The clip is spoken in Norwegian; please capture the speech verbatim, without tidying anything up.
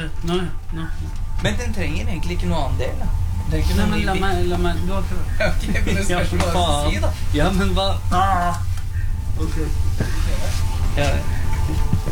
Nå, nå. Men den trenger egentlig ikke noe annen del, da. Det er ikke Nei, noe men ny la bit. meg, la meg, du har prøvd. Ok, men det Ja, spørs hva du faen. si, da. Ja, men hva? Ah. Ok. Ja,